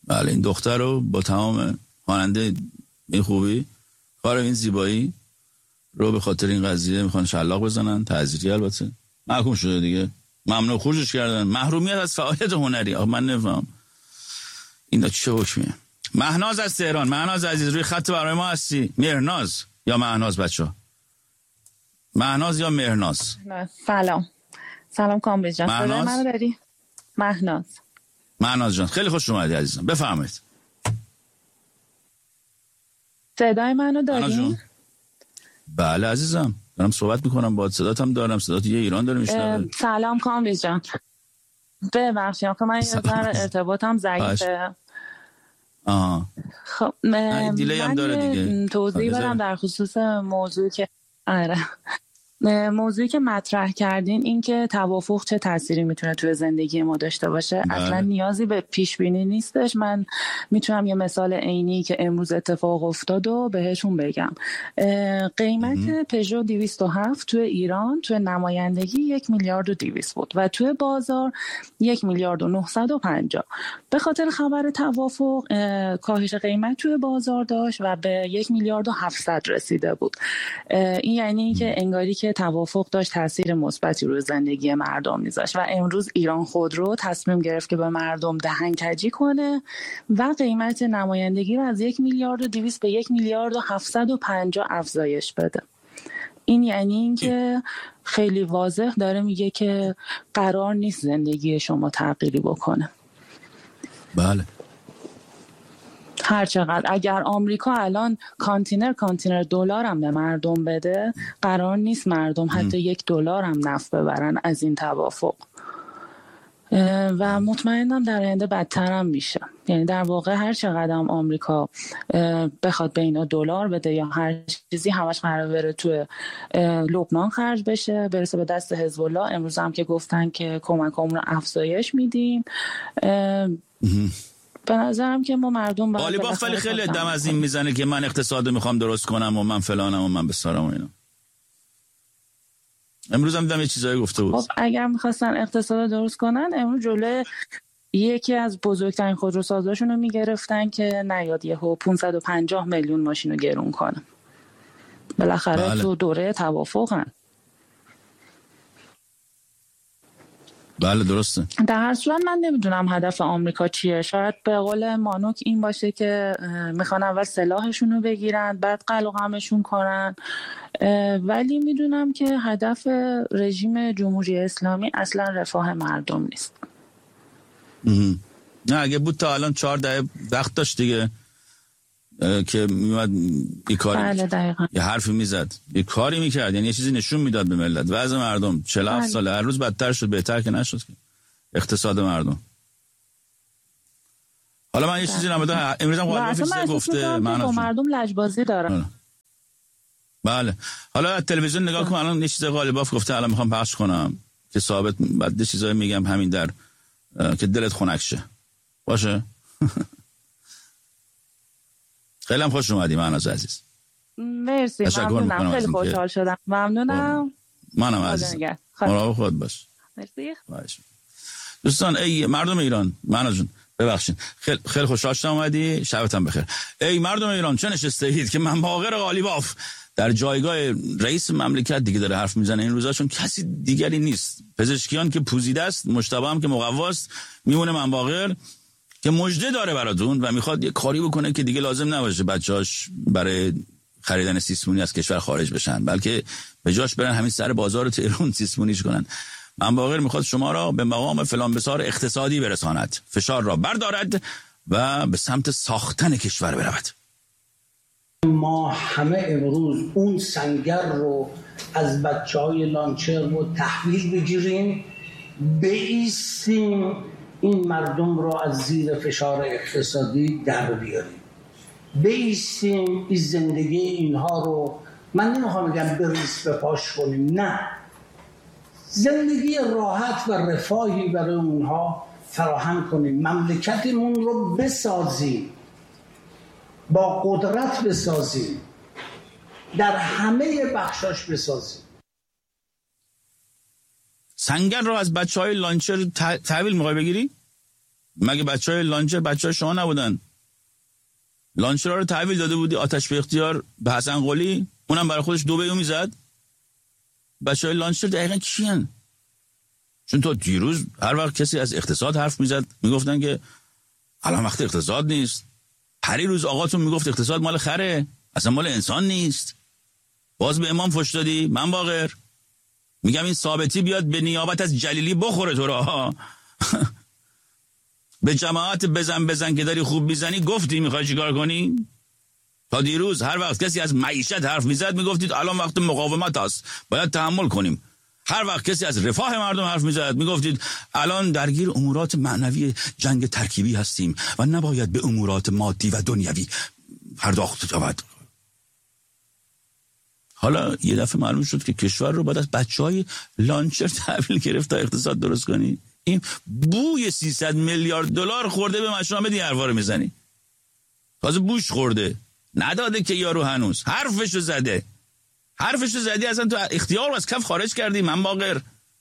بله این دختر رو با تمام خواننده این خوبی کار این زیبایی رو به خاطر این قضیه میخوان شلاق بزنن، تعزیری البته محکوم شده دیگه، ممنوع خروجش کردن، محرومیت از فعالیت هنری. آخه من نفهم اینا چه حکمیه. مهناز از تهران. مهناز عزیز روی خط برای ما هستی؟ مهرناز یا مهناز بچه‌ها؟ مهناز یا مهرناز؟ سلام کامبیز جان. صدای منو داری؟ مهناز جان خیلی خوش اومدی عزیزم، بفرمایید. صدای منو داری؟ بله عزیزم دارم صحبت میکنم باهات، صداتم دارم، صدات یه ایران داره میشنوه. سلام کامبیز جان. ببخشید آخه من یه ذره ارتباطم ضعیفه. خب دیلی هم داره دیگه. توضیح بدم در خصوص موضوعی که مطرح کردین، این که توافق چه تأثیری میتونه توی زندگی ما داشته باشه. اصلا نیازی به پیش بینی نیستش. من میتونم یه مثال عینی که امروز اتفاق افتاد و بهشون بگم. قیمت پژو 207 توی ایران توی نمایندگی 1 میلیارد و 200 بود و توی بازار 1 میلیارد و 950. به خاطر خبر توافق کاهش قیمت توی بازار داشت و به 1 میلیارد و 700 رسیده بود. این یعنی که انگاری که توافق داشت تاثیر مثبتی روی زندگی مردم میذاشت و امروز ایران خودرو تصمیم گرفت که به مردم دهن‌کجی کنه و قیمت نمایندگی رو از 1 میلیارد و 200 به 1 میلیارد و 750 افزایش بده. این یعنی این که خیلی واضح داره میگه که قرار نیست زندگی شما تغییری بکنه. بله. هر چقدر اگر آمریکا الان کانتینر دلار هم به مردم بده، قرار نیست مردم حتی $1 هم نفع ببرن از این توافق و مطمئنم در آینده بدتر هم میشه. یعنی در واقع هر چقدر هم آمریکا بخواد به اینا دلار بده یا هر چیزی، همش قرار بره تو لبنان خرج بشه، برسه به دست حزب الله. امروز هم که گفتن که کمکمون رو افزایش میدیم. به نظرم که ما مردم قالیباف ولی خیلی دم از این میزنه که من اقتصاد میخوام درست کنم و من فلانم و من بسارم و اینا. امروز هم دیدم یه چیزایی گفته بود. خب اگر میخواستن اقتصاد درست کنن، امروز جلوی یکی از بزرگترین خودروسازاشون رو میگرفتن که نیاد یهو 550 میلیون ماشین رو گرون کنه. بالاخره تو دوره توافقن. بله درسته. در هر صورت من نمیدونم هدف آمریکا چیه. شاید به قول مانوک این باشه که میخوان اول سلاحشون رو بگیرن بعد قلق و غمشون کنن، ولی میدونم که هدف رژیم جمهوری اسلامی اصلا رفاه مردم نیست. نه اگه بود تا الان 4 دقیقه وقت داشت دیگه که میومد یه کاری یه حرفی میزد، یه کاری میکرد، یعنی یه چیزی نشون میداد به ملت. وضع مردم 47 سال هر روز بدتر شد، بهتر که نشد که اقتصاد مردم. حالا من یه چیزی نمیدونم، امروز هم قالیباف گفته مردم لجبازی دارن. بله حالا تلویزیون نگاه کن، الان یه چیز قالیباف گفته، الان میخوام پخش کنم که ثابت بعد یه چیزایی میگم همین در که دلت خنک شه باشه. خیلی هم خوش اومدی مهناز عزیز. مرسی، ممنونم، خیلی خوشحال شدم. ممنونم. منم عزیز. مراقب خود باش. مرسی. دوستان ای مردم ایران، مهناز جون ببخشید خیلی خوشحال شدم اومدی، شبتون بخیر. ای مردم ایران چه نشسته اید که من باقر قالیباف در جایگاه رئیس مملکت دیگه داره حرف میزنه این روزا، چون کسی دیگری نیست. پزشکیان که پوزیده است، مجتبی هم که مقواست، میمونه من باقر که مژده داره براتون و میخواد یه کاری بکنه که دیگه لازم نباشه بچه‌هاش برای خریدن سیسمونی از کشور خارج بشن، بلکه به جاش برن همین سر بازار تهران سیسمونیش کنن. من باقر میخواد شما را به مقام فلان بسار اقتصادی برساند، فشار را بردارد و به سمت ساختن کشور برود. ما همه امروز اون سنگر رو از بچه‌های لانچر رو تحویل بگیریم، بایستیم این مردم رو از زیر فشار اقتصادی در بیاریم، بایستیم این زندگی اینها رو، من نمیخوام بگم بریز به پاش کنیم، نه، زندگی راحت و رفاهی برای اونها فراهم کنیم، مملکتمون رو بسازیم، با قدرت بسازیم، در همه بخشاش بسازیم. سنگر رو از بچه‌های لانچر تحویل می‌خوای بگیری؟ مگه بچهای لانچر بچهای شما نبودن؟ لانچرها رو تحویل داده بودی آتش به اختیار به حسن قلی، اونم برای خودش دو میزد. بچهای لانچر دقیقاً کیان؟ چون تو دیروز هر وقت کسی از اقتصاد حرف میزد میگفتن که الان وقت اقتصاد نیست. پری روز آقاتون میگفت اقتصاد مال خره، اصلا مال انسان نیست. باز به امام فحش دادی. من باقر میگم این ثابتی بیاد به نیابت از جلیلی بخوره تو را. به جماعت بزن که داری خوب میزنی گفتی میخوای چیکار کنی؟ تا دیروز هر وقت کسی از معیشت حرف میزد میگفتید الان وقت مقاومت است، باید تحمل کنیم. هر وقت کسی از رفاه مردم حرف میزد میگفتید الان درگیر امورات معنوی جنگ ترکیبی هستیم و نباید به امورات مادی و دنیوی پرداخت شود. حالا یه دفعه معلوم شد که کشور رو باید از بچهای لانچر تحویل گرفت تا اقتصاد درست کنی. این بوی 300 میلیارد دلار خورده به مشامه دی حرفا رو میزنی. تازه بوش خورده نداده که یارو هنوز حرفشو زده. حرفشو زدی اصلا تو اختیار از کف خارج کردی. من باقر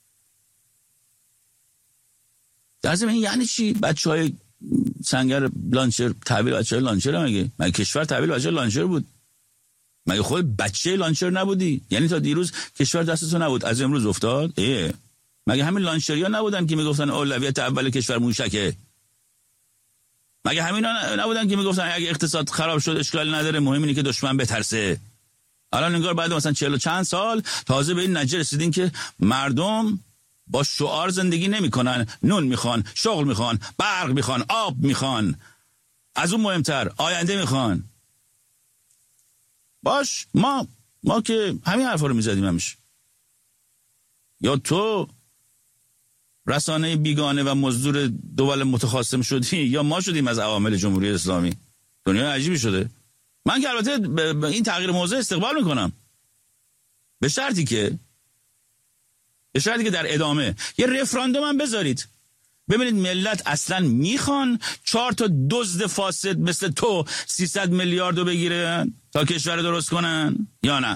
در ضمن این یعنی چی؟ بچهای سنگر لانچر تحویل بچهای لانچر مگه کشور تحویل بچهای لانچر بود؟ مگه خود بچه لانچر نبودی؟ یعنی تا دیروز کشور دستتو نبود از امروز افتاد؟ مگه همین لانچریا نبودن که میگفتن اولویت اول کشور موشکه؟ مگه همینا نبودن که میگفتن اگه اقتصاد خراب شد اشکال نداره، مهم اینه که دشمن بترسه؟ الان انگار بعد مثلا 40 چند سال تازه به این نتیجه رسیدین که مردم با شعار زندگی نمیکنن، نون میخوان، شغل میخوان، برق میخوان، آب میخوان، از اون مهمتر آینده میخوان. باش ما که همین حرفا رو میزدیم همیشه. یا تو رسانه بیگانه و مزدور دول متخاصم شدی یا ما شدیم از عوامل جمهوری اسلامی. دنیا عجیبی شده. من که البته به این تغییر موضع استقبال میکنم، به شرطی که در ادامه یه رفراندوم هم بذارید ببینید ملت اصلا میخوان 4 تا دزد فاسد مثل تو 300 میلیارد رو بگیرن تا کشور درست کنن یا نه.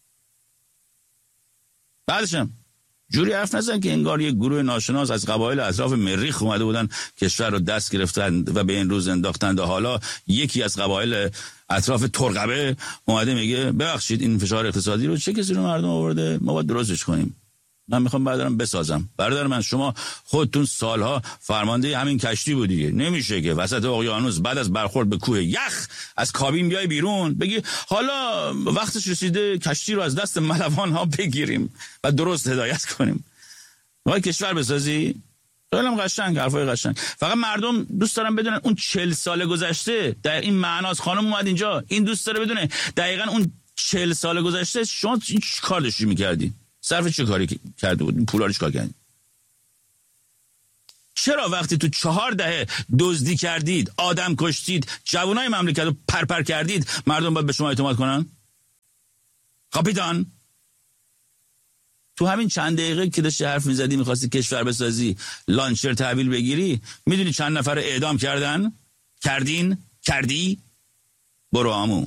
بعدشم جوری حرف نزن که انگار یه گروه ناشناس از قبایل اطراف مریخ اومده بودن کشور رو دست گرفتن و به این روز انداختند و حالا یکی از قبایل اطراف ترقبه اومده میگه ببخشید این فشار اقتصادی رو چه کسی رو مردم آورده، ما باید درستش کنیم. من میخوام برادرم بسازم. برادر من شما خودتون سالها فرمانده همین کشتی بودی، نمیشه که وسط اقیانوس بعد از برخورد به کوه یخ از کابین بیای بیرون بگی حالا وقتش رسیده کشتی رو از دست ملوان ها بگیریم و درست هدایت کنیم. میخوای کشور بسازی؟ خیلی قشنگ، حرفای قشنگ. فقط مردم دوست دارن بدونن اون 40 سال گذشته در این معناست. خانم اومد اینجا این دوست داره بدونه دقیقاً اون 40 سال گذشته شما چی کار داشتی می‌کردی؟ صرف چه کاری کرده بود؟ این پولا رو چیکار کردید؟ چرا وقتی تو 4 دهه دزدی کردید، آدم کشتید، جوانای مملکت رو پرپر کردید، مردم باید به شما اعتماد کنن؟ کاپیتان تو همین چند دقیقه که داشتی حرف میزدی میخواستی کشور بسازی، لانچر تحویل بگیری، میدونی چند نفر اعدام کردی؟ برو عمو.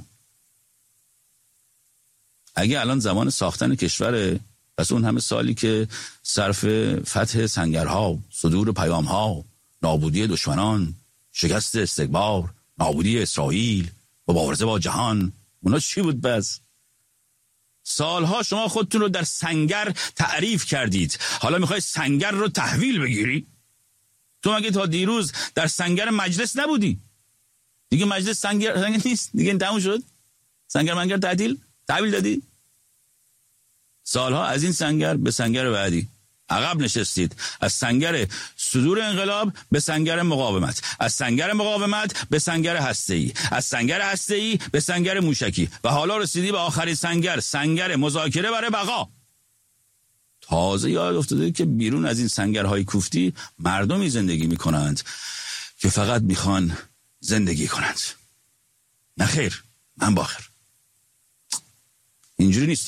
اگه الان زمان ساختن کشوره، پس اون همه سالی که صرف فتح سنگرها، صدور پیامها، نابودی دشمنان، شکست استکبار، نابودی اسرائیل، مبارزه با جهان، اونا چی بود بس؟ سالها شما خودتون رو در سنگر تعریف کردید، حالا میخوای سنگر رو تحویل بگیری؟ تو مگه تا دیروز در سنگر مجلس نبودی؟ دیگه مجلس سنگر نیست، دیگه این تموم شد؟ سنگر منگر تحویل دادی؟ سالها از این سنگر به سنگر بعدی عقب نشستید، از سنگر صدور انقلاب به سنگر مقاومت، از سنگر مقاومت به سنگر هسته‌ای، از سنگر هسته‌ای به سنگر موشکی و حالا رسیدی به آخرین سنگر مذاکره برای بقا. تازه یاد افتاده که بیرون از این سنگرهای کوفتی مردمی زندگی میکنند که فقط میخوان زندگی کنند. نخیر، من باخر. اینجوری نیست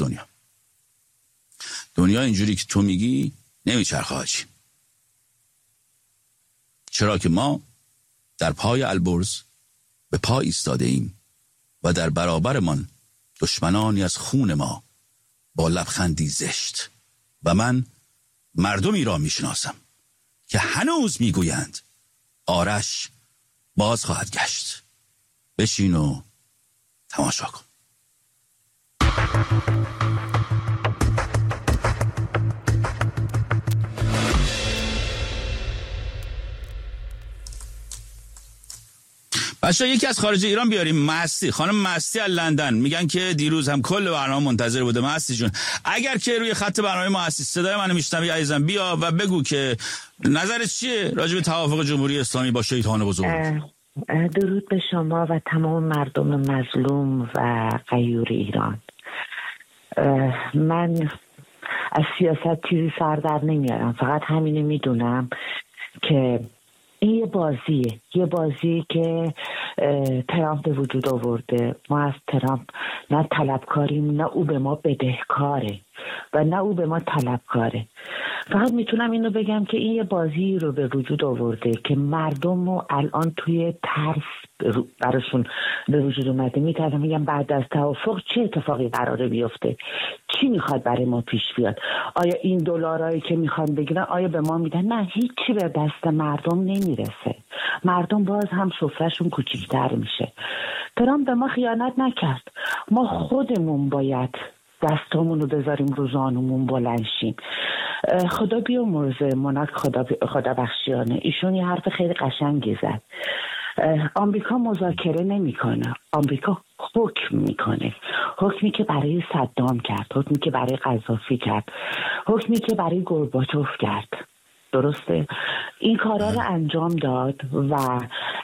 دنیا اینجوری که تو میگی نمیچرخه حاجی. چرا که ما در پای البرز به پا ایستاده ایم و در برابرمان دشمنانی از خون ما با لبخندی زشت و من مردمی را میشناسم که هنوز میگویند آرش باز خواهد گشت. بشین و تماشا کن. بچه‌ها یکی از خارج ایران بیاریم. مستی، خانم مستی از لندن، میگن که دیروز هم کل برنامه منتظر بوده. مستی جون اگر که روی خط برنامه ما هستی صدای منو میشنوی عزیزم بیا و بگو که نظرت چیه راجع به توافق جمهوری اسلامی با شیطان بزرگ. درود به شما و تمام مردم مظلوم و غیور ایران. من از سیاست چیزی سر در نمیارم، فقط همینه میدونم که این یه بازیه که ترامپ به وجود آورده. ما از ترامپ نه طلبکاریم نه او به ما بدهکاره و نه او به ما طلبکاره. فقط میتونم اینو بگم که این یه بازی رو به وجود آورده که مردم رو الان توی ترس براشون به وجود اومده. میتونم میگم بعد از توافق چه اتفاقی قراره بیفته، چی میخواد برای ما پیش بیاد. آیا این دلارایی که میخوان بگیرن آیا به ما میدن؟ نه، هیچی به دست مردم نمیرسه. مردم باز هم سفرهشون کوچیک‌تر میشه. ترامپ به ما خیانت نکرد. ما خودمون باید دستامون رو بذاریم رو زانومون بلند شیم. خدا بیامرزه مناک خدا بخشیانه، ایشون یه حرف خیلی قشنگی زد. آمریکا مذاکره نمیکنه، آمریکا حکم میکنه. حکمی که برای صدام کرد، حکمی که برای قذافی کرد، حکمی که برای گورباچوف کرد. درسته؟ این کارا رو انجام داد و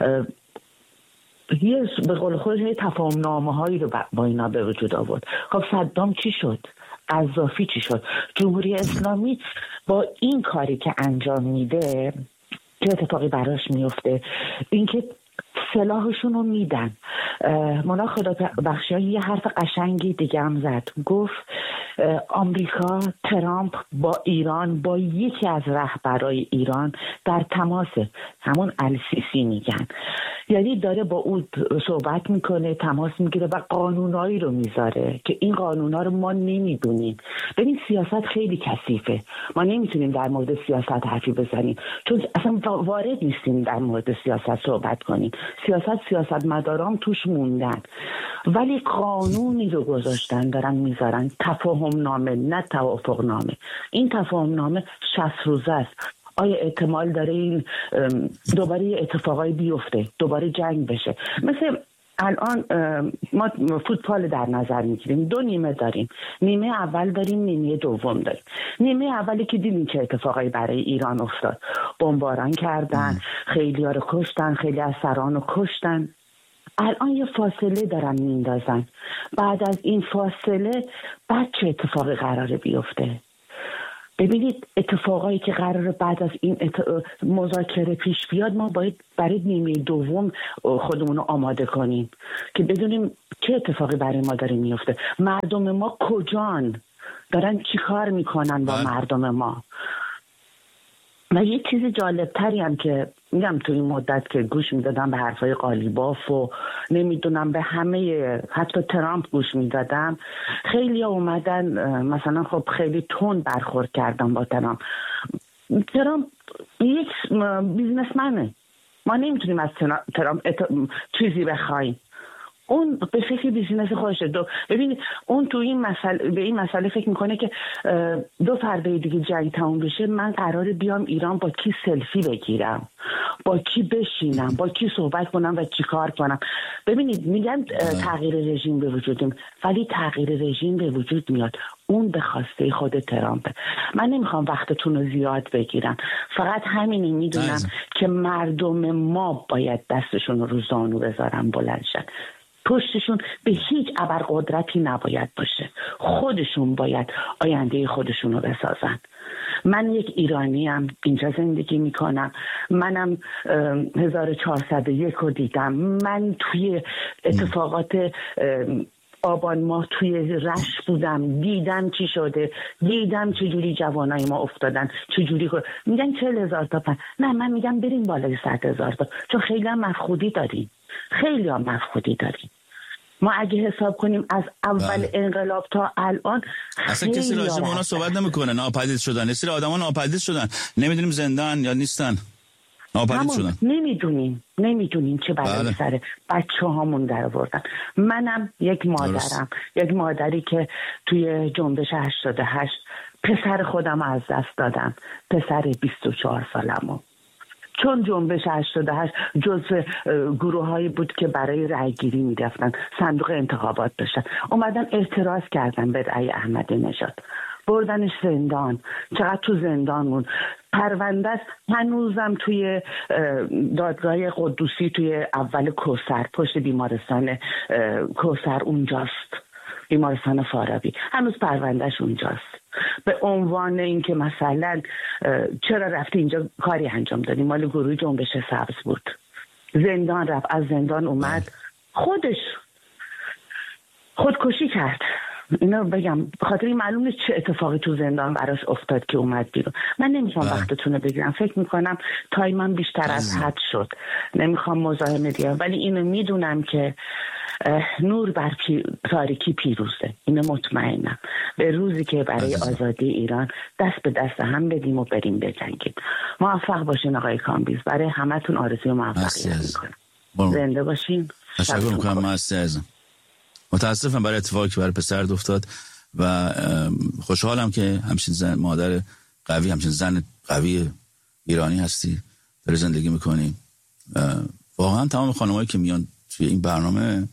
یه به قول خودش تفاهم نامه هایی رو با اینا به وجود آورد. خب صدام چی شد؟ قذافی چی شد؟ جمهوری اسلامی با این کاری که انجام میده چه اتفاقی براش میفته؟ اینکه سلاحشون رو میدن. مولا خدا بخشیان یه حرف قشنگی دیگه هم زد، گفت آمریکا، ترامپ با ایران، با یکی از رهبرای ایران در تماسه، همون السیسی میگن، یعنی داره با او صحبت میکنه، تماس میگیره و قانونایی رو میذاره که این قانونا رو ما نمیدونیم. ببین سیاست خیلی کثیفه، ما نمیتونیم در مورد سیاست حرفی بزنیم چون اصلا وارد نیستیم در مورد سیاست صحبت کنیم. سیاست مداران توش موندن، ولی قانونی رو گذاشتن دارن میذارن، تفاهم نامه نه توافق نامه. این تفاهم نامه 60 روزه است. آیا احتمال داره این دوباره اتفاقای بیفته، دوباره جنگ بشه؟ مثل الان ما فوتبال در نظر میگیریم، 2 نیمه داریم، نیمه اول داریم، نیمه دوم داریم. نیمه اولی که دیدیم چه اتفاقایی برای ایران افتاد، بمباران کردن، خیلی ها رو کشتن، خیلی از سران رو کشتن. الان یه فاصله دارن میندازن. بعد از این فاصله بعد چه اتفاقی قراره بیفته؟ ببینید اتفاقایی که قراره بعد از این مذاکره پیش بیاد، ما باید برای نیمه دوم خودمون رو آماده کنیم که بدونیم چه اتفاقی برای ما داره میفته. مردم ما کجان؟ دارن چی کار میکنن با مردم ما؟ و یه چیز جالبتری هم که میگم تو این مدت که گوش میدادم به حرفای قالیباف و نمیدونم به همه، حتی ترامپ گوش میدادم، خیلی ها اومدن مثلا خب خیلی تند برخورد کردن با ترامپ. ترامپ یک بیزنسمنه، ما نمیتونیم از ترامپ چیزی بخوایم. اون به فکر بیزینس خودشه. ببینید اون تو این مسئله به این مسئله فکر میکنه که 2 فردا دیگه جنگ تموم بشه، من قراره بیام ایران با کی سلفی بگیرم، با کی بشینم، با کی صحبت کنم و چی کار کنم. ببینید میگن تغییر رژیم به وجود، ولی تغییر رژیم به وجود میاد اون به خواسته خود ترامپه. من نمیخوام وقتتون رو زیاد بگیرم، فقط همینی میدونم که مردم ما باید دستشون رو زانو بذارن بلند شن. پشتشون به هیچ ابرقدرتی نباید باشه، خودشون باید آینده خودشون رو بسازن. من یک ایرانیم، اینجا زندگی میکنم، منم 1401 رو دیدم، من توی اتفاقات آبان ماه توی رشت بودم، دیدم چی شده، دیدم چجوری جوانای ما افتادن، چجوری میگن 40,000 تا نه، من میگم بریم بالای 100,000 تا، چون خیلی هم مفقودی داریم، خیلی هم مفقودی داریم. ما اگه حساب کنیم از اول انقلاب تا الان اصلا کسی راجع به اونا صحبت نمیکنه، ناپدید شدن، یه سری آدما ناپدید شدن، نمیدونیم زندان یا نیستن. ناپدید شدن. نمیدونیم چه بلایی سر بچه هامون در آوردن. منم یک مادری که توی جنبش 88 پسر خودم از دست دادم، پسر 24 سالمو، چون جنبش 88 جزو گروه هایی بود که برای رأی گیری می رفتن، صندوق انتخابات داشتن، اومدن اعتراض کردن به رأی احمدی نژاد، بردنش زندان. چقدر تو زندان مون، پرونده است هنوزم توی دادگاه قدوسی توی اول کوثر، پشت بیمارستان کوثر اونجاست، بیمارستان فارابی، هنوز پروندهش اونجاست. به عنوان اینکه مثلا چرا رفتی اینجا کاری انجام دادی، مال گروه جنبش سبز بود، زندان رفت، از زندان اومد، خودش خودکشی کرد. اینو بگم بخاطر این معلوم نیست چه اتفاقی تو زندان براش افتاد که اومد بیرون. من نمیخوام وقتتون رو بگیرم، فکر میکنم تایمم بیشتر از حد شد، نمیخوام مزاحم بیام، ولی اینو میدونم که نور بر تاریکی پیروزه. اینو مطمئنم. به روزی که برای آزادی ایران دست به دست هم بدیم و بریم بجنگیم. موفق باشین آقای کامبیز، برای همتون آرزوی موفقیت میکنم. زنده باشین. تشکر میکنم. مرسی عزیزم. متاسفم برای اتفاقی که برای پسرت افتاد و خوشحالم که همچین زن مادر قوی، همچین زن قوی ایرانی هستی، داری زندگی میکنی. واقعا تمام خانمایی که میان توی این برنامه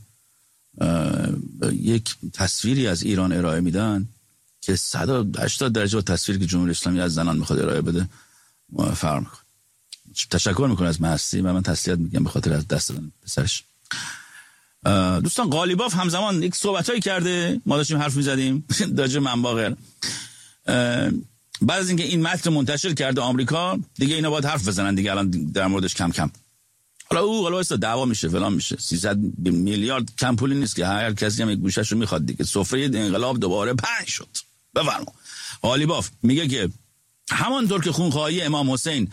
یک تصویری از ایران ارائه میدن که 180 درجه با تصویری که جمهوری اسلامی از زنان میخواد ارائه بده فرق میکنه. تشکر میکنم از مستی و من تسلیت میگم به خاطر از دست دادن پسرش. دوستان، قالیباف همزمان یک صحبتایی کرده، ما داشتیم حرف میزدیم راجع به منباغر. بعد از اینکه این متن منتشر کرده آمریکا، دیگه اینا باید حرف بزنن دیگه، الان در موردش کم کم حالا دعوا میشه فلان میشه. 300 میلیارد کم پولی نیست که هر کسی هم یک گوشه‌شو میخواد دیگه. سفره انقلاب دوباره پنج شد. بفرما. قالیباف میگه که همانطور که خونخواهی امام حسین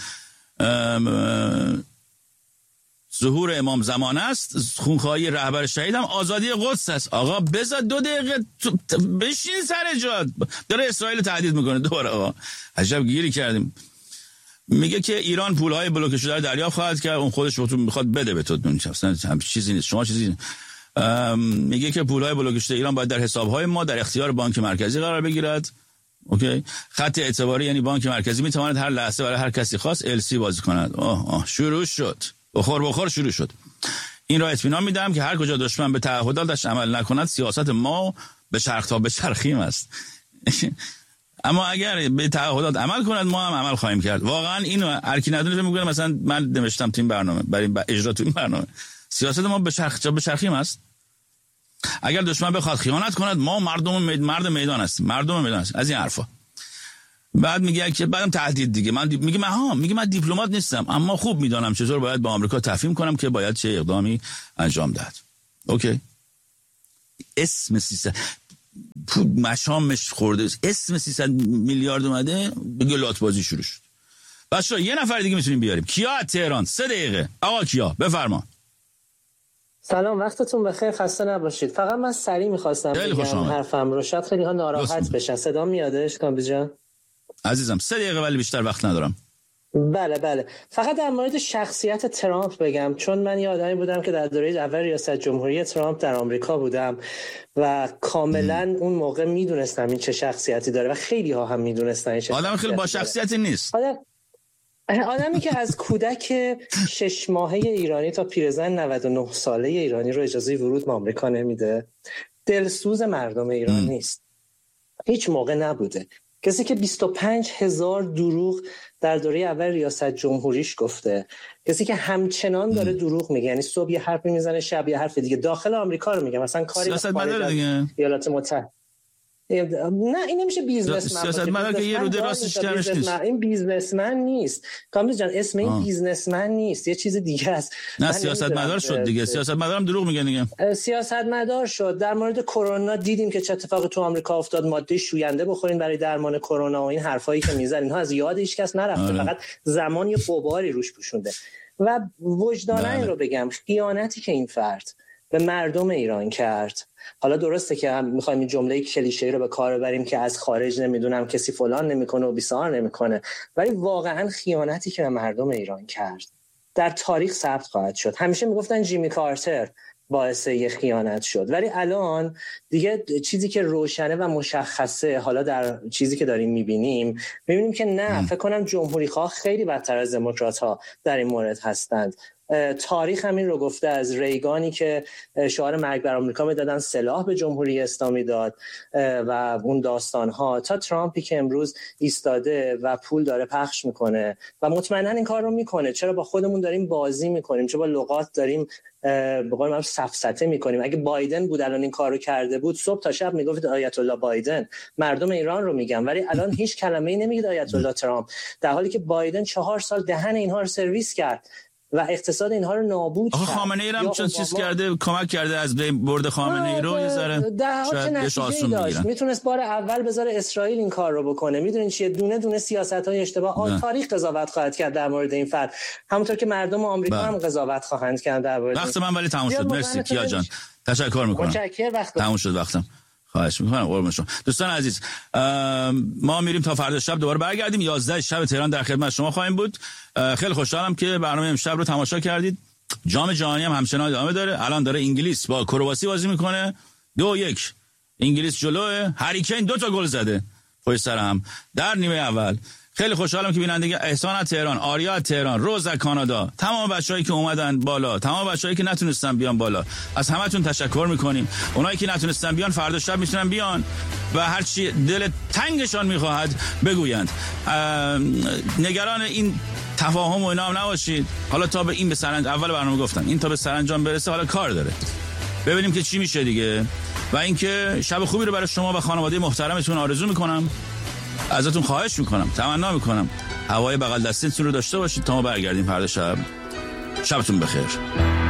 ظهور امام زمان است، خونخواهی رهبر شهید هم آزادی قدس است. آقا بذار 2 دقیقه بشین سر جات. داره اسرائیل تهدید میکنه دوباره. آقا عجب گیری کردیم. میگه که ایران پولهای بلوکه شده رو دریافت خواهد کرد، اون خودش بهتون میخواد بده به تو، اصلا چیزی نیست، شما چیزی نیست. میگه که پولهای بلوکه شده ایران باید در حسابهای ما در اختیار بانک مرکزی قرار بگیرد. اوکی، خط اعتباری یعنی بانک مرکزی میتواند هر لحظه برای هر کسی خاص LC بازی کند. شروع شد، بخور شروع شد. این را اطمینان میدم که هر کجا دشمن به تعهداتش عمل نکند، سیاست ما به چرخ تا به چرخیم است. اما اگر به تعهدات عمل کند، ما هم عمل خواهیم کرد. واقعا اینو هر کی ندونه میگه. مثلا من نوشتم تو این برنامه، برای اجرا تو این برنامه، سیاست ما به چرخیم است. اگر دشمن بخواد خیانت کند، ما مرد میدان هستیم، مردم میدان هستیم. از این حرفا. بعد میگه که بعدم تهدید دیگه. میگه من دیپلمات نیستم، اما خوب میدانم چطور باید با آمریکا تفهیم کنم که باید چه اقدامی انجام دهد. اوکی، اسم 300 مشامش خورده، اسم 300 میلیارد اومده، بگه لات بازی شروع شد. بچه‌ها یه نفر دیگه میتونیم بیاریم. کیا از تهران؟ 3 دقیقه. آقا کیا، بفرما. سلام، وقتتون بخیر، خسته نباشید. فقط من سریع می‌خواستم بگم حرفم رو، شاید خیلی ها ناراحت بشن. صدا میادش کامبیز جان؟ عزیزم 3 دقیقه ولی بیشتر وقت ندارم. بله. فقط در مورد شخصیت ترامپ بگم، چون من یه آدمی بودم که در دوره اول ریاست جمهوری ترامپ در آمریکا بودم و کاملا اون موقع میدونستم این چه شخصیتی داره و خیلی ها هم میدونستن این چه آدم خیلی با شخصیتی نیست. آدمی که از کودک 6 ماهه ایرانی تا پیرزن 99 ساله ایرانی رو اجازه ورود به آمریکا نمیده، دلسوز مردم ایران نیست، هیچ موقع نبوده. کسی که 25,000 دروغ در دوره اول ریاست جمهوریش گفته، کسی که همچنان داره دروغ میگه، یعنی صبح یه حرف میزنه شب یه حرف دیگه، داخل آمریکا رو میگه، مثلا کاری به خارج از ایالات متحده. نه این نمیشه بیزنسمن. سیاستمدار که یه روده راستش کارش نیست. این بیزنسمن نیست. کامبیز جان اسم این بیزنسمن نیست، یه چیز دیگه است. نه سیاستمدار شد دیگه. سیاستمدارم دروغ میگه دیگه. سیاستمدار شد. در مورد کرونا دیدیم که چه اتفاقی تو آمریکا افتاد. ماده شوینده بخورین برای درمان کرونا و این حرفایی که میزنن، اینها از یاد هیچ کس نرفته. فقط زمان یه غباری روش پوشونده. و وجداناً این رو بگم، خیانتی که این فرد به مردم ایران کرد، حالا درسته که میخوایم این جمله کلیشه‌ای رو به کار ببریم که از خارج نمیدونم کسی فلان نمیکنه و بیسار نمیکنه، ولی واقعا خیانتی که به مردم ایران کرد در تاریخ ثبت خواهد شد. همیشه میگفتن جیمی کارتر باعث یه خیانت شد، ولی الان دیگه چیزی که روشنه و مشخصه، حالا در چیزی که داریم میبینیم که نه، فکر کنم جمهوری خواه خیلی بدتر از دموکرات ها در این مورد هستند. تاریخ همین رو گفته، از ریگانی که شعار مرگ بر آمریکا میدادن سلاح به جمهوری اسلامی داد و اون داستان ها، تا ترامپی که امروز ایستاده و پول داره پخش میکنه و مطمئنا این کار رو میکنه. چرا با خودمون داریم بازی میکنیم؟ چرا با لغات داریم به قول معروف سفسطه میکنیم؟ اگه بایدن بود الان این کارو کرده بود، صبح تا شب میگفت آیت الله بایدن. مردم ایران رو میگم، ولی الان هیچ کلمه‌ای نمیگید آیت الله ترامپ، در حالی که بایدن 4 سال دهن اینها رو سرویس کرد و اقتصاد اینها رو نابود کرد. خامنه ای هم چون چیز کرده، کمک کرده از برد خامنه ای رو یه ذره شاید داشت. میتونست بار اول بذاره اسرائیل این کار رو بکنه. میدونین چیه؟ دونه دونه سیاست‌های اشتباه تاریخ قضاوت خواهد کرد در مورد این فرد، همونطور که مردم آمریکا هم قضاوت خواهند کرد در مورد. وقت من ولی تموم شد. مرسی کیا جان، تشکر میکنم. متشکرم. تموم شد وقتم. خواهش میکنم. قربون شما. دوستان عزیز، ما میریم تا فردا شب دوباره برگردیم. 11 شب تهران در خدمت شما خواهیم بود. خیلی خوشحالم که برنامه امشب رو تماشا کردید. جام جهانی هم همچنان ادامه داره. الان داره انگلیس با کرواسی بازی میکنه. 2-1 انگلیس جلوه. هری کین 2 تا گل زده پشت سر هم در نیمه اول. خیلی خوشحالم که بیننده احسان از تهران، آریا از تهران، روز از کانادا، تمام بچه‌هایی که اومدن بالا، تمام بچه‌هایی که نتونستن بیان بالا، از همتون تشکر می‌کنیم. اونایی که نتونستن بیان فردا شب میتونن بیان و هر چی دل تنگشان می‌خواهد بگویند. نگران این تفاهم و اینا هم نباشید. حالا تا به این به سرانجام، اول برنامه گفتم این تا به سرانجام برسه، حالا کار داره. ببینیم که چی میشه دیگه. و اینکه شب خوبی رو برای شما و خانواده محترمتون آرزو می‌کنم. ازتون خواهش میکنم، تمنا میکنم هوای بغل دستیتون رو داشته باشید تا ما برگردیم فردا شب. شبتون بخیر.